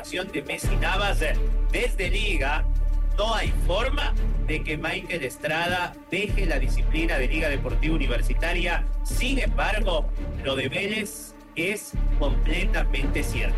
contratación de Messi Navas desde Liga, no hay forma de que Michael Estrada deje la disciplina de Liga Deportiva Universitaria. Sin embargo, lo de Vélez es completamente cierto.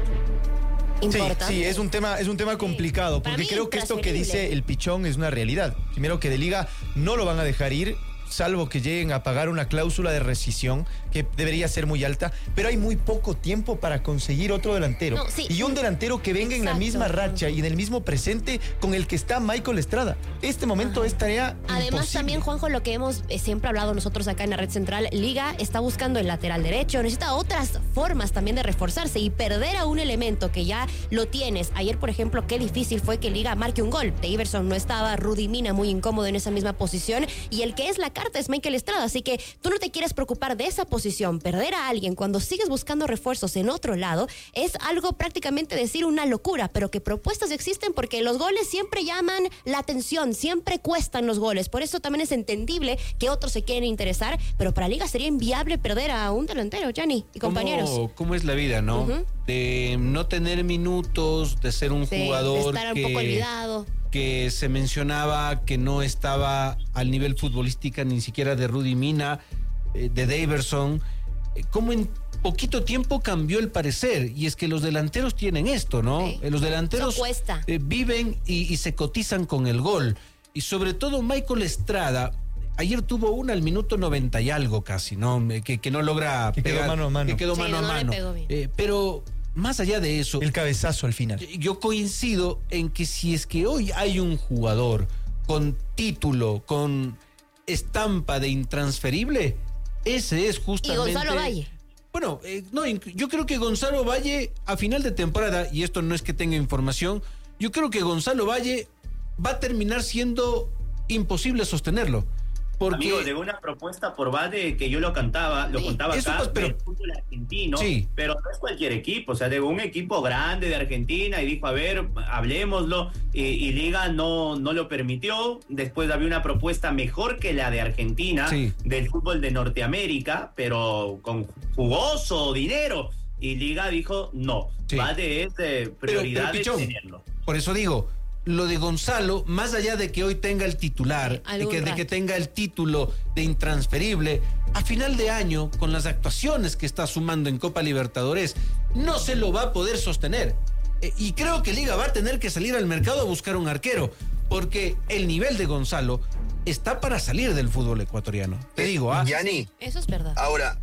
Sí, es un tema complicado, porque creo que esto que dice el Pichón es una realidad. Primero, que de Liga no lo van a dejar ir, salvo que lleguen a pagar una cláusula de rescisión que debería ser muy alta, pero hay muy poco tiempo para conseguir otro delantero. Y un delantero que venga en la misma racha y en el mismo presente con el que está Michael Estrada. Este momento es tarea Además, imposible. también, Juanjo, lo que hemos siempre hablado nosotros acá en la Red Central, Liga está buscando el lateral derecho, necesita otras formas también de reforzarse, y perder a un elemento que ya lo tienes. Ayer, por ejemplo, qué difícil fue que Liga marque un gol. De Iverson no estaba, Rudy Mina muy incómodo en esa misma posición, y el que es la carta es Michael Estrada, así que tú no te quieres preocupar de esa posición. Perder a alguien cuando sigues buscando refuerzos en otro lado es algo prácticamente decir una locura, pero que propuestas existen, porque los goles siempre llaman la atención, siempre cuestan los goles, por eso también es entendible que otros se quieren interesar, pero para Liga sería inviable perder a un delantero, Gianni y compañeros. ¿Cómo es la vida, no? De no tener minutos, de ser un jugador de estar un poco olvidado, que se mencionaba que no estaba al nivel futbolístico ni siquiera de Rudy Mina, de Daverson. ¿Cómo en poquito tiempo cambió el parecer? Y es que los delanteros tienen esto, ¿no? Sí. Los delanteros viven y se cotizan con el gol. Y sobre todo Michael Estrada, ayer tuvo una al minuto 90 y algo casi, ¿no? Que no logra que pegar, quedó mano a mano. Que quedó mano a mano. Pero más allá de eso, el cabezazo al final. Yo coincido en que si es que hoy hay un jugador con título, con estampa de intransferible, ese es justamente... Y Gonzalo Valle. Bueno, yo creo que Gonzalo Valle a final de temporada, y esto no es que tenga información, yo creo que Gonzalo Valle va a terminar siendo imposible sostenerlo. Porque... Amigo, de una propuesta por Valle que yo lo contaba acá, pero... del fútbol argentino, sí, pero no es cualquier equipo, o sea, de un equipo grande de Argentina, y dijo, a ver, hablemoslo, y Liga no lo permitió. Después había una propuesta mejor que la de Argentina, del fútbol de Norteamérica, pero con jugoso dinero, y Liga dijo, no, Valle es de prioridad de tenerlo. Por eso digo, lo de Gonzalo, más allá de que hoy tenga el titular, de que tenga el título de intransferible, a final de año, con las actuaciones que está sumando en Copa Libertadores, no se lo va a poder sostener. Y creo que Liga va a tener que salir al mercado a buscar un arquero, porque el nivel de Gonzalo está para salir del fútbol ecuatoriano. Te digo, Gianni, eso es verdad. Ahora,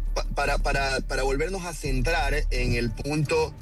para volvernos a centrar en el punto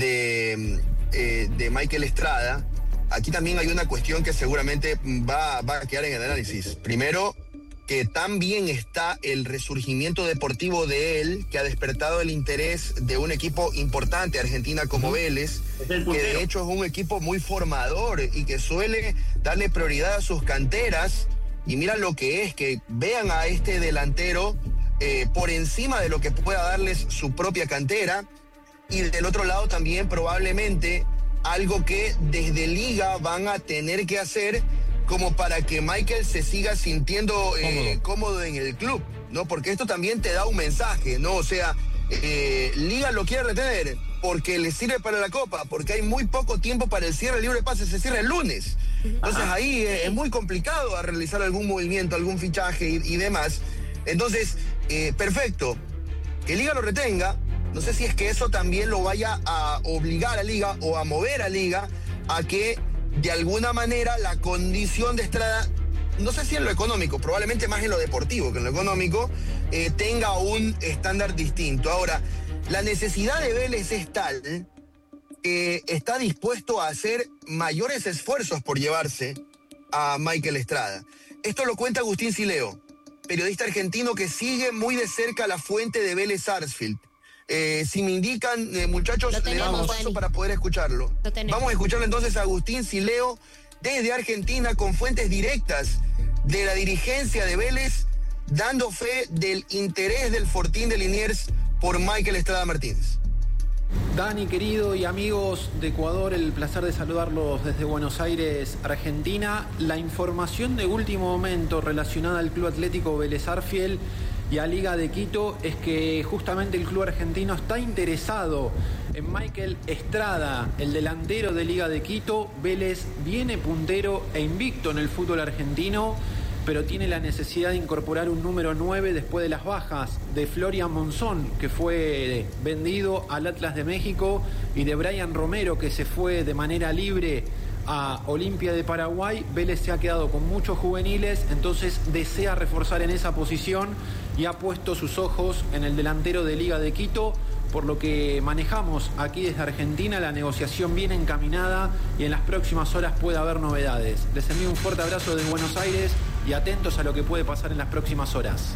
de Michael Estrada, aquí también hay una cuestión que seguramente va a quedar en el análisis. Primero, que también está el resurgimiento deportivo de él, que ha despertado el interés de un equipo importante, Argentina, como Vélez, que de hecho es un equipo muy formador y que suele darle prioridad a sus canteras. Y mira lo que es, que vean a este delantero por encima de lo que pueda darles su propia cantera. Y del otro lado también probablemente algo que desde Liga van a tener que hacer como para que Michael se siga sintiendo cómodo en el club, ¿no? Porque esto también te da un mensaje, ¿no? O sea, Liga lo quiere retener porque le sirve para la Copa, porque hay muy poco tiempo para el cierre libre de pases, se cierra el lunes. Entonces ahí es muy complicado a realizar algún movimiento, algún fichaje y demás. Entonces, perfecto, que Liga lo retenga. No sé si es que eso también lo vaya a obligar a Liga o a mover a Liga a que de alguna manera la condición de Estrada, no sé si en lo económico, probablemente más en lo deportivo que en lo económico, tenga un estándar distinto. Ahora, la necesidad de Vélez es tal que está dispuesto a hacer mayores esfuerzos por llevarse a Michael Estrada. Esto lo cuenta Agustín Sileo, periodista argentino que sigue muy de cerca la fuente de Vélez Sarsfield. Si me indican, muchachos, le damos paso para poder escucharlo. Vamos a escucharlo entonces a Agustín Sileo desde Argentina con fuentes directas de la dirigencia de Vélez, dando fe del interés del Fortín de Liniers por Michael Estrada Martínez. Dani, querido, y amigos de Ecuador, el placer de saludarlos desde Buenos Aires, Argentina. La información de último momento relacionada al Club Atlético Vélez Sarsfield y a Liga de Quito es que justamente el club argentino está interesado en Michael Estrada, el delantero de Liga de Quito. Vélez viene puntero e invicto en el fútbol argentino, pero tiene la necesidad de incorporar un número 9 después de las bajas de Florian Monzón, que fue vendido al Atlas de México, y de Brian Romero, que se fue de manera libre a Olimpia de Paraguay. Vélez se ha quedado con muchos juveniles, entonces desea reforzar en esa posición y ha puesto sus ojos en el delantero de Liga de Quito. Por lo que manejamos aquí desde Argentina, la negociación viene encaminada y en las próximas horas puede haber novedades. Les envío un fuerte abrazo desde Buenos Aires y atentos a lo que puede pasar en las próximas horas.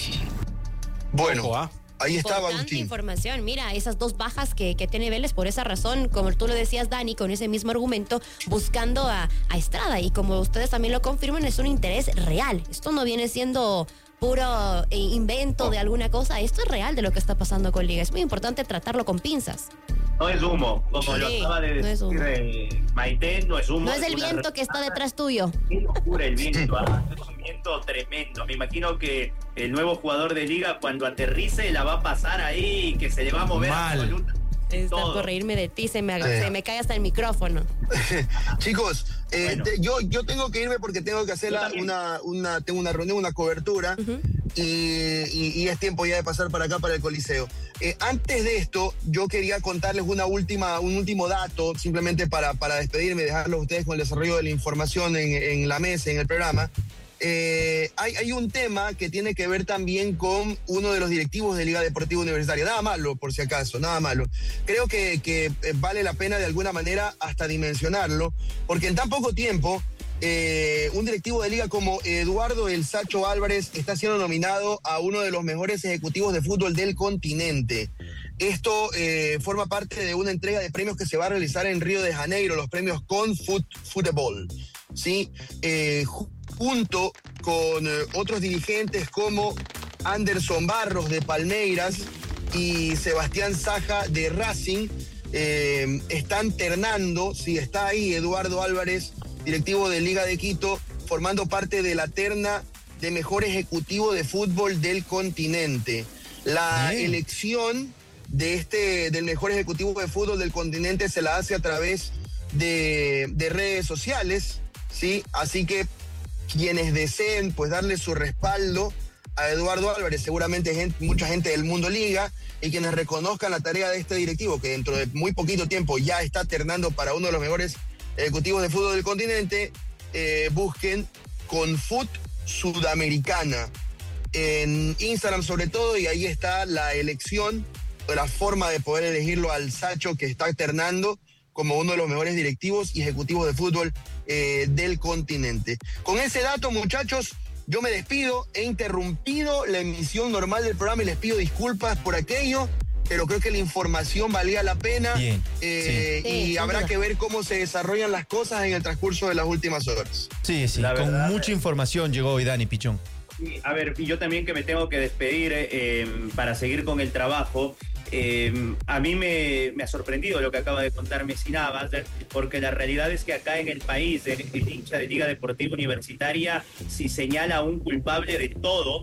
Bueno, ahí estaba Agustín. Información. Mira, esas dos bajas que tiene Vélez, por esa razón, como tú lo decías, Dani, con ese mismo argumento, buscando a Estrada. Y como ustedes también lo confirman, es un interés real. Esto no viene siendo puro invento de alguna cosa. Esto es real de lo que está pasando con Liga. Es muy importante tratarlo con pinzas. No es humo, como lo acaba de decir Maite, no es humo. No es el viento que está detrás tuyo. Qué locura el viento, es un viento tremendo. Me imagino que el nuevo jugador de Liga, cuando aterrice, la va a pasar ahí, que se le va a mover absolutamente. Está por reírme de ti, se me cae hasta el micrófono. Chicos, bueno. yo tengo que irme porque tengo que hacer tengo una reunión, una cobertura, y es tiempo ya de pasar para acá, para el Coliseo. Antes de esto, yo quería contarles un último dato, simplemente para despedirme y dejarlos a ustedes con el desarrollo de la información en la mesa, en el programa. Hay un tema que tiene que ver también con uno de los directivos de Liga Deportiva Universitaria. Nada malo, por si acaso, nada malo. Creo que vale la pena de alguna manera hasta dimensionarlo, porque en tan poco tiempo un directivo de Liga como Eduardo El Sacho Álvarez está siendo nominado a uno de los mejores ejecutivos de fútbol del continente. Esto forma parte de una entrega de premios que se va a realizar en Río de Janeiro, los premios Football, ¿sí? Junto con otros dirigentes como Anderson Barros de Palmeiras y Sebastián Saja de Racing, están ternando, sí, está ahí Eduardo Álvarez, directivo de Liga de Quito, formando parte de la terna de mejor ejecutivo de fútbol del continente. La elección del mejor ejecutivo de fútbol del continente se la hace a través de redes sociales, ¿sí? Así que quienes deseen pues darle su respaldo a Eduardo Álvarez, seguramente mucha gente del mundo Liga, y quienes reconozcan la tarea de este directivo, que dentro de muy poquito tiempo ya está ternando para uno de los mejores ejecutivos de fútbol del continente, busquen Confut Sudamericana en Instagram sobre todo, y ahí está la elección, la forma de poder elegirlo al Sacho, que está ternando como uno de los mejores directivos y ejecutivos de fútbol del continente. Con ese dato, muchachos, yo me despido. He interrumpido la emisión normal del programa y les pido disculpas por aquello, pero creo que la información valía la pena. Bien, y habrá que ver cómo se desarrollan las cosas en el transcurso de las últimas horas. Sí, con mucha información llegó hoy Dani Pichón. Sí, a ver, y yo también que me tengo que despedir para seguir con el trabajo. A mí me ha sorprendido lo que acaba de contar Messi Navas, porque la realidad es que acá en el país el hincha de Liga Deportiva Universitaria, si señala a un culpable de todo,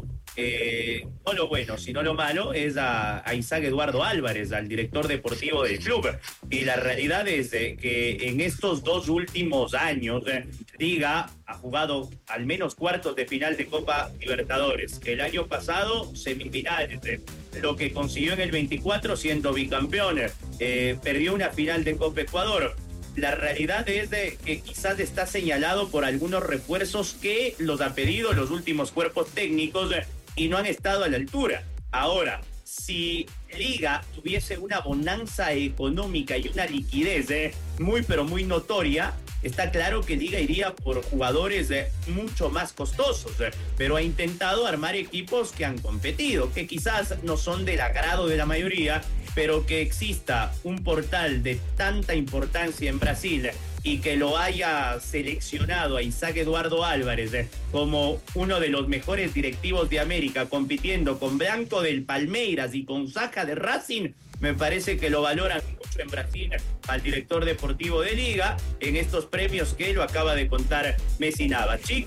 no lo bueno, sino lo malo, es a Isaac Eduardo Álvarez, al director deportivo del club. Y la realidad es que en estos 2 últimos años, Liga ha jugado al menos cuartos de final de Copa Libertadores. El año pasado, semifinales. Lo que consiguió en el 24 siendo bicampeón. Perdió una final de Copa Ecuador. La realidad es que quizás está señalado por algunos refuerzos que los ha pedido los últimos cuerpos técnicos y no han estado a la altura. Ahora, si Liga tuviese una bonanza económica y una liquidez muy pero muy notoria, está claro que Liga iría por jugadores mucho más costosos, pero ha intentado armar equipos que han competido, que quizás no son del agrado de la mayoría, pero que exista un portal de tanta importancia en Brasil y que lo haya seleccionado a Isaac Eduardo Álvarez como uno de los mejores directivos de América, compitiendo con Blanco del Palmeiras y con Saja de Racing, me parece que lo valoran mucho en Brasil al director deportivo de Liga en estos premios que lo acaba de contar Messi Navas. Chicos,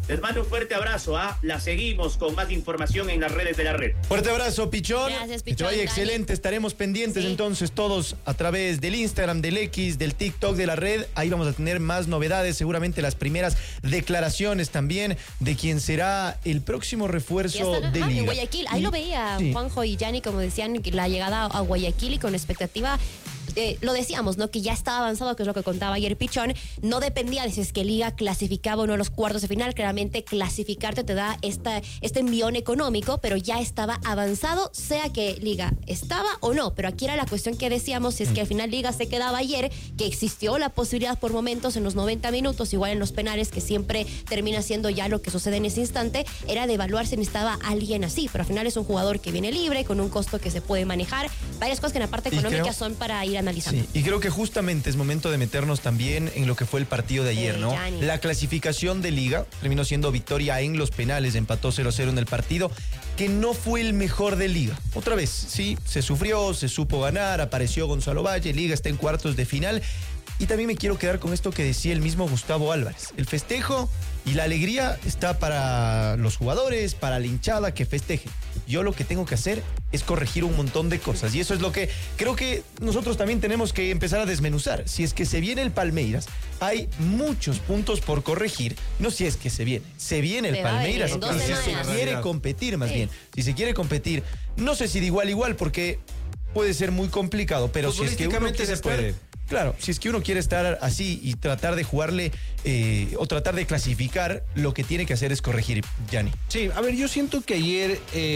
Les mando un fuerte abrazo, la seguimos con más información en las redes de la red. Fuerte abrazo, Pichón. Gracias, Que te vaya excelente. Estaremos pendientes entonces todos a través del Instagram, del X, del TikTok de la red. Ahí vamos a tener más novedades, seguramente las primeras declaraciones también de quién será el próximo refuerzo de Liga. En Guayaquil, ahí lo veía Juanjo y Yanni, como decían, la llegada a Guayaquil y con expectativa. Lo decíamos, ¿no? Que ya estaba avanzado, que es lo que contaba ayer Pichón. No dependía de si es que Liga clasificaba o no a los cuartos de final. Claramente clasificarte te da este envión económico, pero ya estaba avanzado, sea que Liga estaba o no. Pero aquí era la cuestión que decíamos, si es que al final Liga se quedaba ayer, que existió la posibilidad por momentos en los 90 minutos, igual en los penales, que siempre termina siendo ya lo que sucede en ese instante, era de evaluar si necesitaba alguien así. Pero al final es un jugador que viene libre, con un costo que se puede manejar. Varias cosas que en la parte económica son para ir analizando. Sí, y creo que justamente es momento de meternos también en lo que fue el partido de ayer, ¿no? Gianni. La clasificación de Liga terminó siendo victoria en los penales, empató 0-0 en el partido, que no fue el mejor de Liga. Otra vez, sí, se sufrió, se supo ganar, apareció Gonzalo Valle, Liga está en cuartos de final. Y también me quiero quedar con esto que decía el mismo Gustavo Álvarez. El festejo y la alegría está para los jugadores, para la hinchada que festeje. Yo lo que tengo que hacer es corregir un montón de cosas. Y eso es lo que creo que nosotros también tenemos que empezar a desmenuzar. Si es que se viene el Palmeiras, hay muchos puntos por corregir. No si es que se viene el Palmeiras. Y si se quiere competir, más bien. Si se quiere competir, no sé si de igual a igual, porque puede ser muy complicado. Pero si es que uno quiere estar, claro, si es que uno quiere estar así y tratar de jugarle o tratar de clasificar, lo que tiene que hacer es corregir, Yanni. Sí, a ver, yo siento que ayer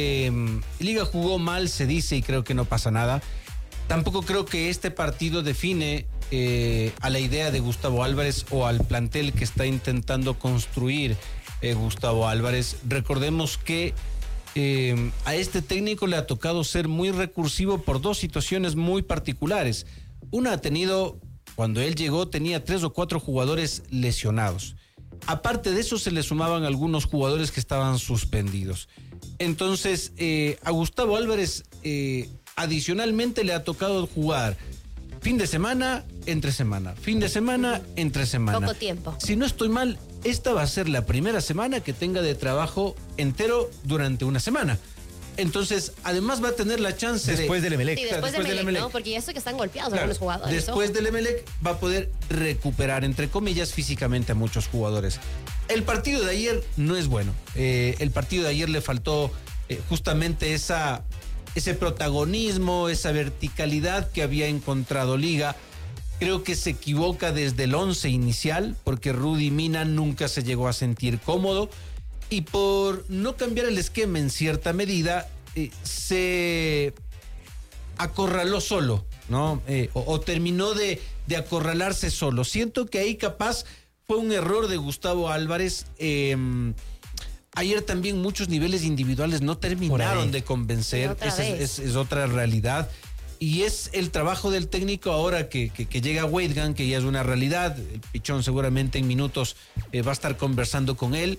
Liga jugó mal, se dice, y creo que no pasa nada. Tampoco creo que este partido define a la idea de Gustavo Álvarez o al plantel que está intentando construir Gustavo Álvarez. Recordemos que a este técnico le ha tocado ser muy recursivo por dos situaciones muy particulares. Una ha tenido, cuando él llegó, tenía 3 o 4 jugadores lesionados. Aparte de eso, se le sumaban algunos jugadores que estaban suspendidos. Entonces, a Gustavo Álvarez, adicionalmente le ha tocado jugar fin de semana, entre semana, fin de semana, entre semana. Poco tiempo. Si no estoy mal, esta va a ser la primera semana que tenga de trabajo entero durante una semana. Entonces, además va a tener la chance después del Emelec. Sí, después del Emelec, ¿no? Porque ya sé que están golpeados algunos jugadores. Después del Emelec va a poder recuperar, entre comillas, físicamente a muchos jugadores. El partido de ayer no es bueno. El partido de ayer le faltó justamente ese protagonismo, esa verticalidad que había encontrado Liga. Creo que se equivoca desde el 11 inicial, porque Rudy Mina nunca se llegó a sentir cómodo. Y por no cambiar el esquema en cierta medida, se acorraló solo, ¿no? O terminó de acorralarse solo. Siento que ahí capaz fue un error de Gustavo Álvarez. Ayer también muchos niveles individuales no terminaron de convencer. Esa es otra realidad. Y es el trabajo del técnico ahora que llega Weidgan, que ya es una realidad. El Pichón seguramente en minutos va a estar conversando con él.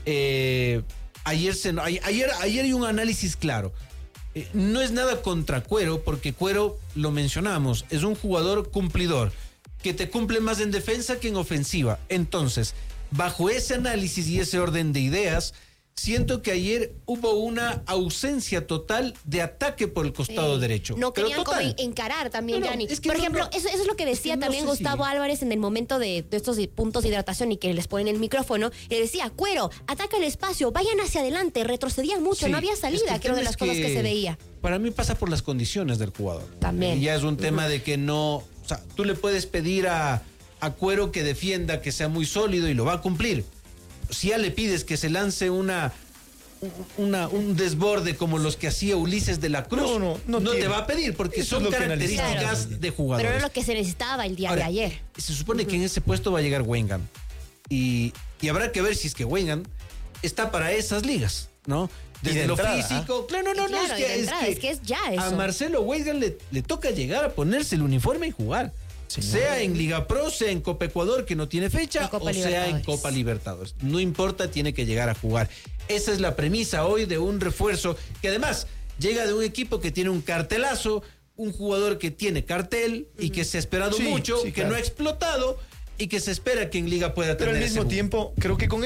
Ayer hay un análisis claro. No es nada contra Cuero, porque Cuero, lo mencionamos, es un jugador cumplidor, que te cumple más en defensa que en ofensiva. Entonces, bajo ese análisis y ese orden de ideas, siento que ayer hubo una ausencia total de ataque por el costado derecho. No querían como encarar también, Yanni. Por ejemplo, eso es lo que decía también Gustavo Álvarez en el momento de estos puntos de hidratación y que les ponen el micrófono. Le decía, Cuero, ataca el espacio, vayan hacia adelante, retrocedían mucho, no había salida, que era una de las cosas que se veía. Para mí pasa por las condiciones del jugador. También. Y ya es un tema de que no... O sea, tú le puedes pedir a Cuero que defienda, que sea muy sólido y lo va a cumplir. Si ya le pides que se lance un desborde como los que hacía Ulises de la Cruz, no te va a pedir, porque eso son características de jugadores. Pero era lo que se necesitaba el día de ayer. Se supone que en ese puesto va a llegar Weingam. Y habrá que ver si es que Weingam está para esas ligas, ¿no? Desde lo físico. Es que es ya eso. A Marcelo Weingam le toca llegar a ponerse el uniforme y jugar. Sea en Liga Pro, sea en Copa Ecuador, que no tiene fecha, o sea en Copa Libertadores. No importa, tiene que llegar a jugar. Esa es la premisa hoy de un refuerzo que además llega de un equipo que tiene un cartelazo, un jugador que tiene cartel y que se ha esperado mucho, que no ha explotado y que se espera que en Liga pueda tener. Pero al mismo tiempo, creo que con él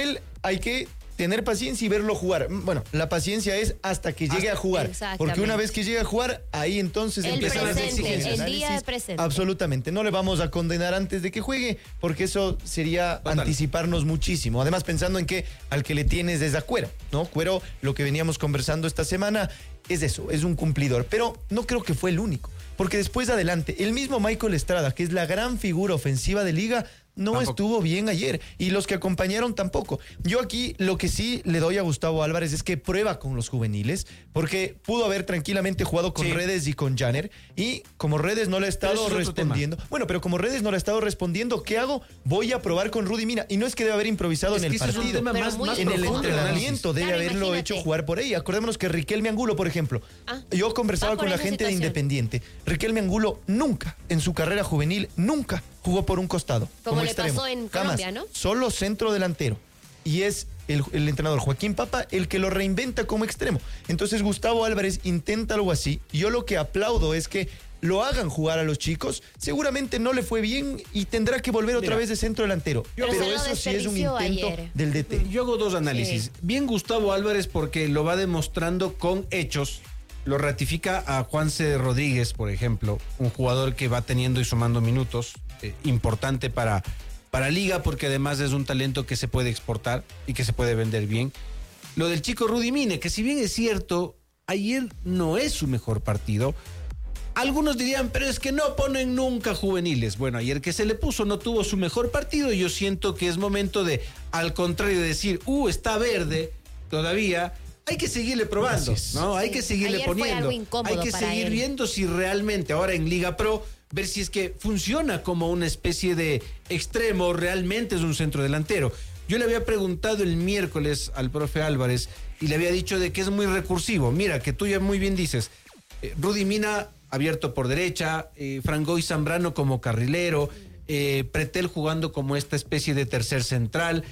hay que tener paciencia y verlo jugar. Bueno, la paciencia es hasta que llegue a jugar. Porque una vez que llegue a jugar, ahí entonces empiezan las exigencias. El día de presente. Absolutamente. No le vamos a condenar antes de que juegue, porque eso sería anticiparnos muchísimo. Además, pensando en que al que le tienes es a Cuero, ¿no? Cuero, lo que veníamos conversando esta semana, es eso, es un cumplidor. Pero no creo que fue el único. Porque después adelante, el mismo Michael Estrada, que es la gran figura ofensiva de Liga, no estuvo bien ayer. Y los que acompañaron tampoco. Yo aquí lo que sí le doy a Gustavo Álvarez es que prueba con los juveniles, porque pudo haber tranquilamente jugado con Redes y con Janner. Y como Redes no le ha estado respondiendo. Bueno, pero como Redes no le ha estado respondiendo, ¿qué hago? Voy a probar con Rudy Mina. Y no es que debe haber improvisado en el partido. Es un tema más en el entrenamiento debe haberlo hecho jugar por ahí. Acordémonos que Riquelme Angulo, por ejemplo. Yo conversaba con la gente de Independiente. Riquelme Angulo nunca, en su carrera juvenil, nunca jugó por un costado. Como le extremo. pasó en Colombia, ¿no? Solo centro delantero. Y es el entrenador Joaquín Papa el que lo reinventa como extremo. Entonces Gustavo Álvarez intenta algo así. Yo lo que aplaudo es que lo hagan jugar a los chicos. Seguramente no le fue bien y tendrá que volver otra vez de centro delantero. Pero eso sí es un intento del DT. Yo hago dos análisis. Bien Gustavo Álvarez porque lo va demostrando con hechos. Lo ratifica a Juanse Rodríguez, por ejemplo, un jugador que va teniendo y sumando minutos, importante para Liga, porque además es un talento que se puede exportar y que se puede vender bien. Lo del chico Rudy Mina, que si bien es cierto, ayer no es su mejor partido. Algunos dirían, pero es que no ponen nunca juveniles. Bueno, ayer que se le puso no tuvo su mejor partido y yo siento que es momento de, al contrario, de decir, está verde todavía. Hay que seguirle probando, ¿no? Hay que seguirle poniendo. Hay que seguir viendo si realmente ahora en Liga Pro, ver si es que funciona como una especie de extremo, realmente es un centro delantero. Yo le había preguntado el miércoles al profe Álvarez y le había dicho de que es muy recursivo. Mira, que tú ya muy bien dices, Rudy Mina abierto por derecha, Frangoy Zambrano como carrilero, Pretel jugando como esta especie de tercer central,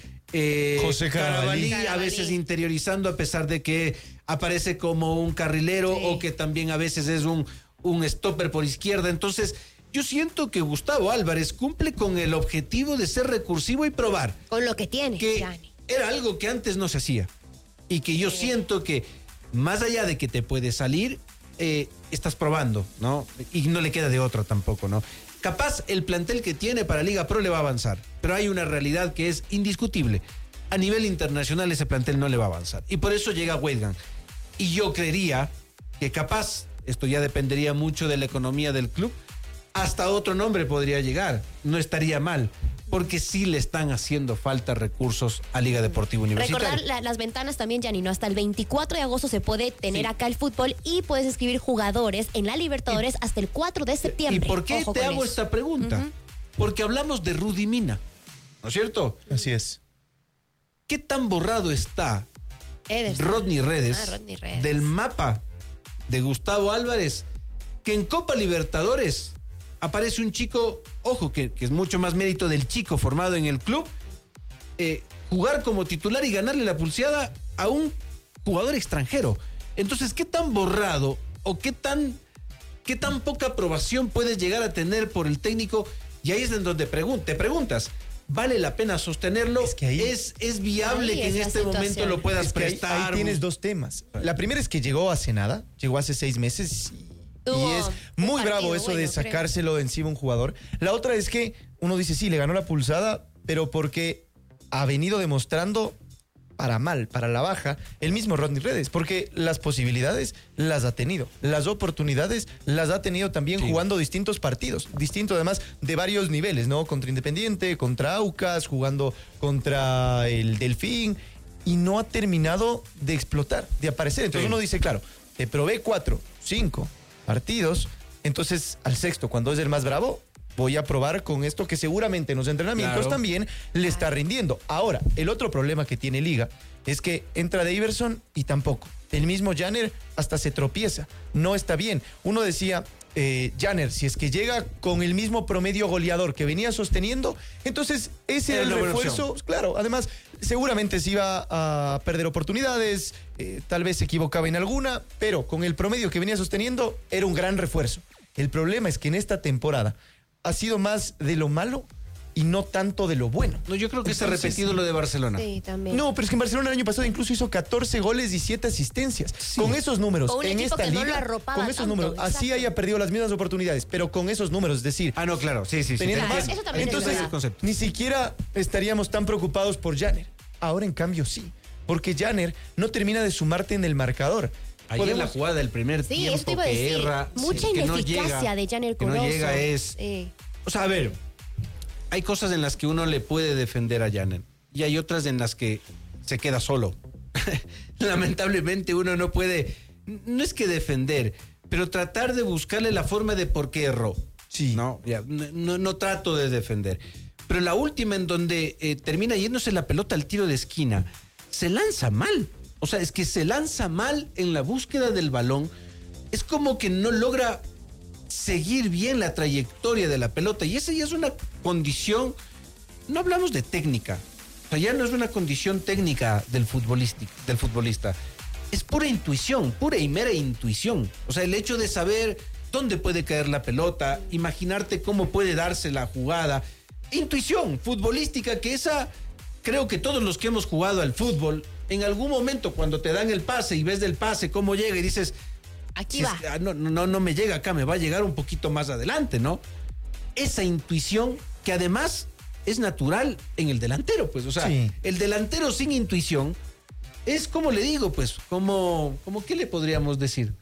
José Carabalí a veces interiorizando a pesar de que aparece como un carrilero o que también a veces es un stopper por izquierda. Entonces yo siento que Gustavo Álvarez cumple con el objetivo de ser recursivo y probar con lo que tiene, que era algo que antes no se hacía y que yo siento que más allá de que te puede salir, estás probando, ¿no? Y no le queda de otra tampoco, ¿no? Capaz el plantel que tiene para Liga Pro le va a avanzar, pero hay una realidad que es indiscutible. A nivel internacional ese plantel no le va a avanzar y por eso llega Weidgan. Y yo creería que capaz, esto ya dependería mucho de la economía del club, hasta otro nombre podría llegar, no estaría mal, porque sí le están haciendo falta recursos a Liga Deportiva Universitaria. Recordar las ventanas también, Janino, hasta el 24 de agosto se puede tener acá el fútbol y puedes escribir jugadores en la Libertadores hasta el 4 de septiembre. ¿Y por qué te hago esta pregunta? Porque hablamos de Rudy Mina, ¿no es cierto? Así es. ¿Qué tan borrado está Rodney Redes del mapa de Gustavo Álvarez que en Copa Libertadores aparece un chico, ojo, que es mucho más mérito del chico formado en el club, jugar como titular y ganarle la pulseada a un jugador extranjero? Entonces, ¿qué tan borrado o qué tan poca aprobación puedes llegar a tener por el técnico? Y ahí es en donde te preguntas, ¿vale la pena sostenerlo? Es que ahí, ¿Es viable que en este momento lo puedas prestar? Ahí tienes dos temas. La primera es que llegó hace nada, llegó hace 6 meses y es muy bravo eso de sacárselo de encima un jugador. La otra es que uno dice, sí, le ganó la pulsada, pero porque ha venido demostrando para mal, para la baja, el mismo Rodney Redes, porque las posibilidades las ha tenido, las oportunidades las ha tenido también jugando distintos partidos, distinto además de varios niveles, ¿no? Contra Independiente, contra Aucas, jugando contra el Delfín, y no ha terminado de explotar, de aparecer. Entonces uno dice, claro, te probé 4, 5 partidos, entonces al sexto, cuando es el más bravo, voy a probar con esto que seguramente en los entrenamientos también le está rindiendo. Ahora, el otro problema que tiene Liga es que entra Daverson y tampoco. El mismo Janner hasta se tropieza, no está bien. Uno decía, Janner, si es que llega con el mismo promedio goleador que venía sosteniendo, entonces ese era el refuerzo. Claro, además seguramente se iba a perder oportunidades, tal vez se equivocaba en alguna, pero con el promedio que venía sosteniendo era un gran refuerzo. El problema es que en esta temporada ha sido más de lo malo y no tanto de lo bueno. No, yo creo que se ha repetido lo de Barcelona. Sí, también. No, pero es que en Barcelona el año pasado incluso hizo 14 goles y 7 asistencias. Sí. Con esos números, en esta liga, con esos números, así haya perdido las mismas oportunidades, pero con esos números, es decir... Ah, no, claro, sí. Eso también entonces, ni siquiera estaríamos tan preocupados por Janner. Ahora, en cambio, sí, porque Janner no termina de sumarte en el marcador. Ahí en la jugada del primer tiempo que erra... Mucha ineficacia de Janner Corozo. Que no llega es... O sea, a ver... Hay cosas en las que uno le puede defender a Janner y hay otras en las que se queda solo. Lamentablemente uno no puede, no es que defender, pero tratar de buscarle la forma de por qué erró. Sí. No trato de defender. Pero la última en donde termina yéndose la pelota al tiro de esquina, se lanza mal. O sea, es que se lanza mal en la búsqueda del balón. Es como que no logra seguir bien la trayectoria de la pelota y esa ya es una condición, no hablamos de técnica, o sea, ya no es una condición técnica del futbolista, es pura intuición, pura y mera intuición, o sea, el hecho de saber dónde puede caer la pelota, imaginarte cómo puede darse la jugada, intuición futbolística, que esa creo que todos los que hemos jugado al fútbol, en algún momento cuando te dan el pase y ves del pase cómo llega y dices, aquí va. No me llega acá, me va a llegar un poquito más adelante, ¿no? Esa intuición que además es natural en el delantero, pues, o sea, sí. El delantero sin intuición es como le digo, pues, como ¿qué le podríamos decir?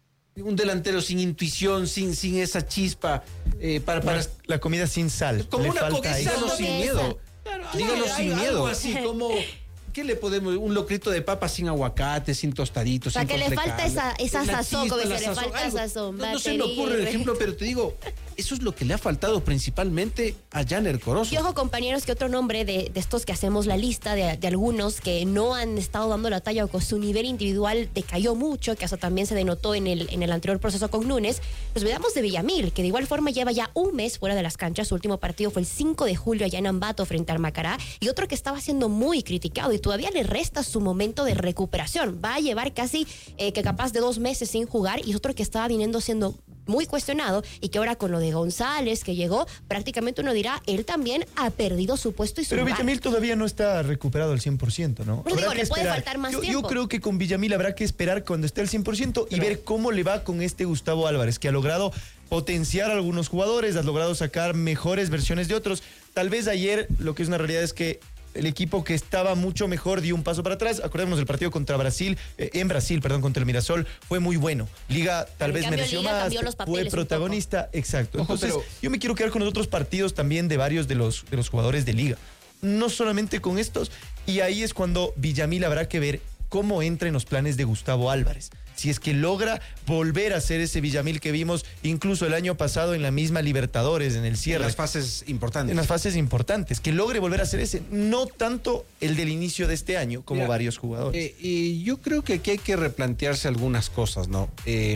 Un delantero sin intuición, sin esa chispa, para la comida sin sal. Como una coqueta, dígalo sin miedo. Claro, dígalo sin miedo. Algo así como... ¿Qué le podemos? Un locrito de papa sin aguacate, sin tostaditos, sin que le falta esa sazón, como que le falta sazón. No se me ocurre el ejemplo, pero te digo, eso es lo que le ha faltado principalmente a Janner Corozo. Y ojo, compañeros, que otro nombre de estos que hacemos la lista de algunos que no han estado dando la talla o que su nivel individual decayó mucho, que eso también se denotó en el anterior proceso con Núñez, nos olvidamos de Villamil, que de igual forma lleva ya un mes fuera de las canchas. Su último partido fue el 5 de julio allá en Ambato frente al Macará, y otro que estaba siendo muy criticado y todavía le resta su momento de recuperación. Va a llevar casi que capaz de 2 meses sin jugar, y es otro que estaba viniendo siendo muy cuestionado y que ahora con lo de González que llegó, prácticamente uno dirá, él también ha perdido su puesto y su Pero lugar. Villamil todavía no está recuperado al 100%, ¿no? Pero digo, le puede faltar más tiempo. Yo creo que con Villamil habrá que esperar cuando esté al 100% y ver cómo le va con este Gustavo Álvarez, que ha logrado potenciar a algunos jugadores, ha logrado sacar mejores versiones de otros. Tal vez ayer lo que es una realidad es que el equipo que estaba mucho mejor dio un paso para atrás. Acordémonos del partido contra Brasil, contra el Mirasol, fue muy bueno. Liga tal vez mereció más, fue protagonista, exacto. Entonces, yo me quiero quedar con los otros partidos también de varios de los jugadores de Liga. No solamente con estos, y ahí es cuando Villamil habrá que ver cómo entra en los planes de Gustavo Álvarez. Si es que logra volver a ser ese Villamil que vimos incluso el año pasado en la misma Libertadores, en el cierre. En las fases importantes. En las fases importantes, que logre volver a ser ese, no tanto el del inicio de este año, como varios jugadores. Y yo creo que aquí hay que replantearse algunas cosas, ¿no?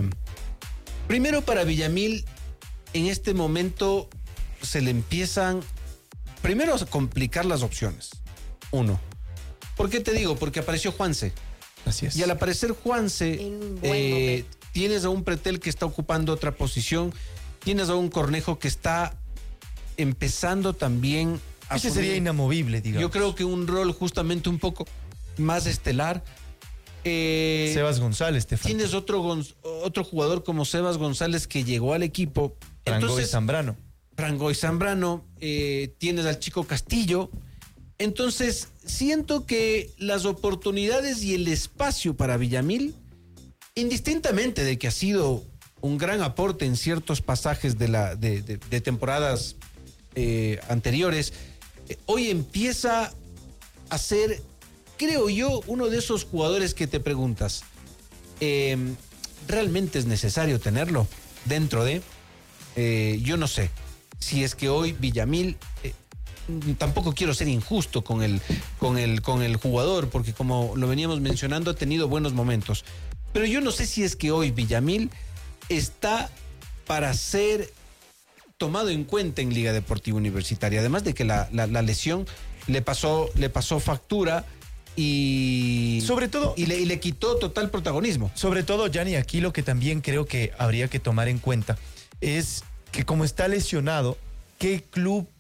Primero, para Villamil, en este momento se le empiezan, primero, a complicar las opciones. Uno. ¿Por qué te digo? Porque apareció Juanse. Así es. Y al aparecer Juanse, tienes a un Pretel que está ocupando otra posición, tienes a un Cornejo que está empezando también a ese sería inamovible, digamos. Yo creo que un rol justamente un poco más estelar. Sebas González, tienes otro jugador como Sebas González que llegó al equipo. Frangoy Zambrano. Tienes al chico Castillo. Entonces, siento que las oportunidades y el espacio para Villamil, indistintamente de que ha sido un gran aporte en ciertos pasajes de temporadas anteriores, hoy empieza a ser, creo yo, uno de esos jugadores que te preguntas, ¿realmente es necesario tenerlo dentro de? Yo no sé si es que hoy Villamil... tampoco quiero ser injusto con el jugador, porque como lo veníamos mencionando, ha tenido buenos momentos. Pero yo no sé si es que hoy Villamil está para ser tomado en cuenta en Liga Deportiva Universitaria. Además de que la lesión le pasó factura y sobre todo y le quitó total protagonismo. Sobre todo, Gianni, aquí lo que también creo que habría que tomar en cuenta es que como está lesionado, ¿qué club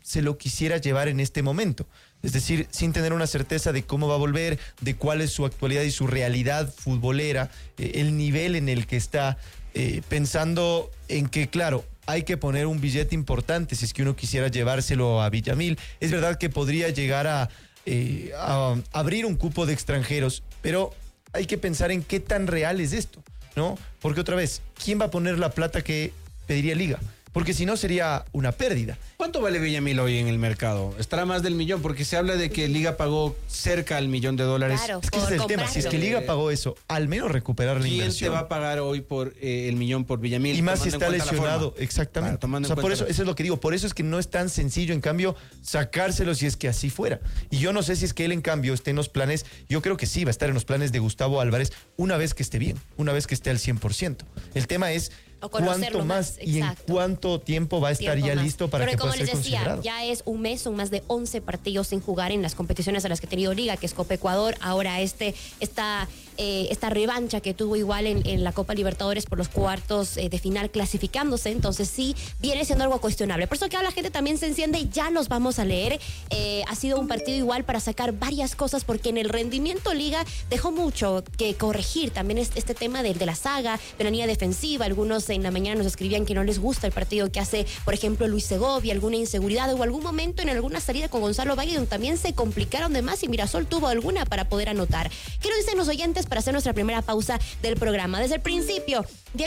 se lo quisiera llevar en este momento. Es decir, sin tener una certeza de cómo va a volver, de cuál es su actualidad y su realidad futbolera, el nivel en el que está, pensando en que, claro, hay que poner un billete importante si es que uno quisiera llevárselo a Villamil. Es verdad que podría llegar a abrir un cupo de extranjeros, pero hay que pensar en qué tan real es esto, ¿no? Porque otra vez, ¿quién va a poner la plata que pediría Liga? Porque si no sería una pérdida. ¿Cuánto vale Villamil hoy en el mercado? Estará más del millón, porque se habla de que Liga pagó cerca al $1 millón. Claro, es que ese es el tema. Si es que Liga pagó eso, al menos recuperar la inversión. ¿Quién te va a pagar hoy por el $1 millón por Villamil? Y más si está lesionado, exactamente. Claro, o sea, por eso, eso es lo que digo. Por eso es que no es tan sencillo, en cambio, sacárselo si es que así fuera. Y yo no sé si es que él, en cambio, esté en los planes. Yo creo que sí, va a estar en los planes de Gustavo Álvarez una vez que esté bien, una vez que esté al 100%. El tema es cuánto más y en cuánto tiempo va a estar ya listo para que pueda ser considerado. Ya es un mes, son más de 11 partidos sin jugar en las competiciones a las que ha tenido Liga, que es Copa Ecuador, ahora esta revancha que tuvo igual en la Copa Libertadores por los cuartos de final clasificándose, entonces sí viene siendo algo cuestionable. Por eso que ahora la gente también se enciende y ya los vamos a leer. Ha sido un partido igual para sacar varias cosas, porque en el rendimiento Liga dejó mucho que corregir. También este tema de la saga, venanía defensiva, algunos en la mañana nos escribían que no les gusta el partido que hace, por ejemplo, Luis Segovia, alguna inseguridad o algún momento en alguna salida con Gonzalo Valle donde también se complicaron de más y Mirasol tuvo alguna para poder anotar. ¿Qué nos dicen los oyentes para hacer nuestra primera pausa del programa? Desde el principio,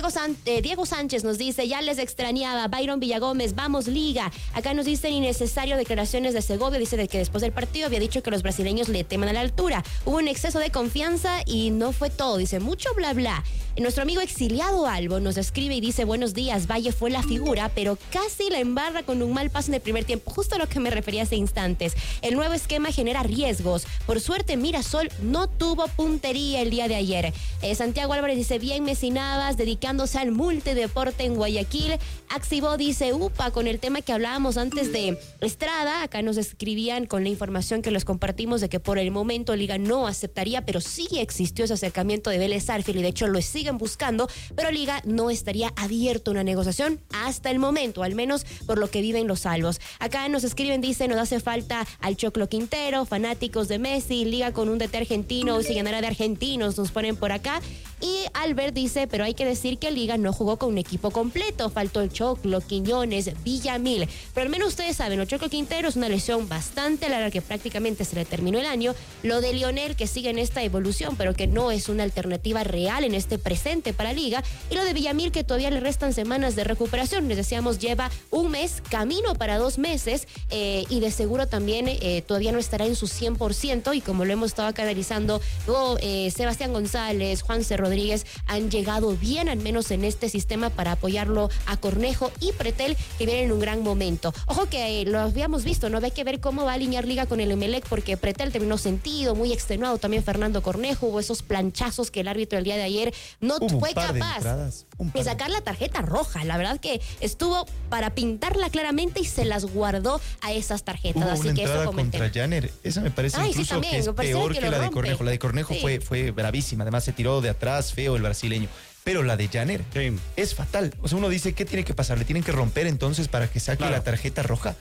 Diego Sánchez nos dice, ya les extrañaba. Byron Villagómez, vamos Liga. Acá nos dicen innecesario declaraciones de Segovia, dice de que después del partido había dicho que los brasileños le teman a la altura. Hubo un exceso de confianza y no fue todo, dice mucho bla bla. Nuestro amigo exiliado Albo nos escribe y dice, buenos días, Valle fue la figura, pero casi la embarra con un mal paso en el primer tiempo, justo a lo que me refería hace instantes. El nuevo esquema genera riesgos. Por suerte Mirasol no tuvo puntería el día de ayer. Santiago Álvarez dice, bien Messi Navas, dedicándose al multideporte en Guayaquil. Axibó dice, upa, con el tema que hablábamos antes de Estrada, acá nos escribían con la información que les compartimos de que por el momento Liga no aceptaría, pero sí existió ese acercamiento de Vélez Sarsfield y de hecho lo siguen buscando, pero Liga no estaría abierto a una negociación hasta el momento, al menos por lo que viven los salvos. Acá nos escriben, dice, nos hace falta al Choclo Quintero, fanáticos de Messi, Liga con un DT argentino, y se llenará de argentinos, nos ponen por acá. Y Albert dice, pero hay que decir que Liga no jugó con un equipo completo, faltó el Choclo, Quiñones, Villamil, pero al menos ustedes saben, el Choclo Quintero es una lesión bastante larga que prácticamente se le terminó el año, lo de Lionel que sigue en esta evolución, pero que no es una alternativa real en este presente para Liga, y lo de Villamil que todavía le restan semanas de recuperación, les decíamos lleva un mes, camino para 2 meses, y de seguro también todavía no estará en su 100%, y como lo hemos estado acá analizando, luego Sebastián González, Juanse Rodríguez han llegado bien, al menos en este sistema, para apoyarlo a Cornejo y Pretel, que vienen en un gran momento. Ojo que lo habíamos visto, ¿no? Hay que ver cómo va a alinear Liga con el Emelec, porque Pretel terminó sentido, muy extenuado, también Fernando Cornejo, hubo esos planchazos que el árbitro el día de ayer no fue capaz de sacar la tarjeta roja. La verdad que estuvo para pintarla claramente y se las guardó a esas tarjetas. Hubo así una que entrada eso comenté. Contra Janner, esa me parece incluso que es peor que la de Cornejo. La de Cornejo fue bravísima, además se tiró de atrás, feo el brasileño. Pero la de Janner es fatal. O sea, uno dice, ¿qué tiene que pasar? ¿Le tienen que romper entonces para que saque la tarjeta roja?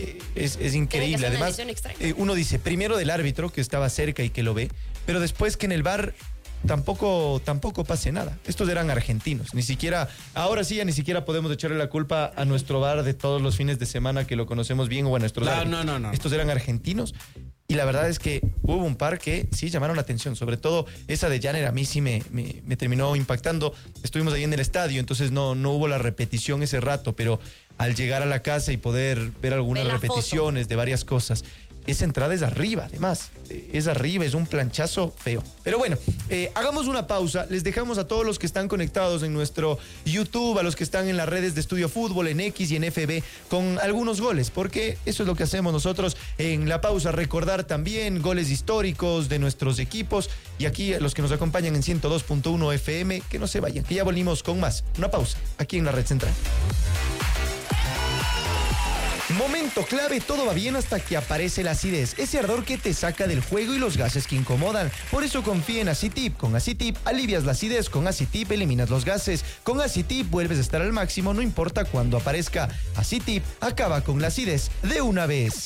Es increíble. Además, uno dice, primero del árbitro que estaba cerca y que lo ve, pero después que en el VAR tampoco pase nada. Estos eran argentinos. Ni siquiera, ahora sí ya ni siquiera podemos echarle la culpa a nuestro VAR de todos los fines de semana que lo conocemos bien o a nuestros árbitros. No. Estos eran argentinos. Y la verdad es que hubo un par que sí llamaron la atención, sobre todo esa de Janner a mí sí me terminó impactando. Estuvimos ahí en el estadio, entonces no hubo la repetición ese rato, pero al llegar a la casa y poder ver algunas repeticiones de varias cosas, esa entrada es arriba, además. Es arriba, es un planchazo feo. Pero bueno, hagamos una pausa. Les dejamos a todos los que están conectados en nuestro YouTube, a los que están en las redes de Estudio Fútbol, en X y en FB, con algunos goles, porque eso es lo que hacemos nosotros en la pausa. Recordar también goles históricos de nuestros equipos. Y aquí los que nos acompañan en 102.1 FM, que no se vayan, que ya volvimos con más. Una pausa aquí en la Red Central. Momento clave, todo va bien hasta que aparece la acidez, ese ardor que te saca del juego y los gases que incomodan. Por eso confía en Acitip. Con Acitip alivias la acidez, con Acitip eliminas los gases, con Acitip vuelves a estar al máximo, no importa cuándo aparezca. Acitip acaba con la acidez de una vez.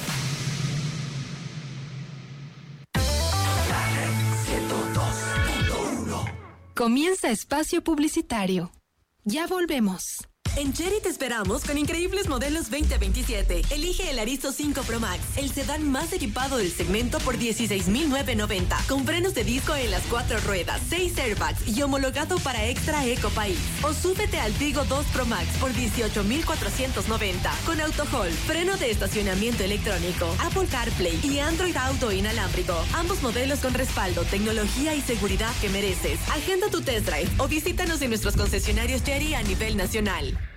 Comienza espacio publicitario. Ya volvemos. En Chery te esperamos con increíbles modelos 2027. Elige el Arizo 5 Pro Max, el sedán más equipado del segmento por $16,990, con frenos de disco en las 4 ruedas, 6 airbags y homologado para Extra Eco País. O súbete al Tigo 2 Pro Max por $18,490, con auto hold, freno de estacionamiento electrónico, Apple CarPlay y Android Auto inalámbrico. Ambos modelos con respaldo, tecnología y seguridad que mereces. Agenda tu test drive o visítanos en nuestros concesionarios Chery a nivel nacional.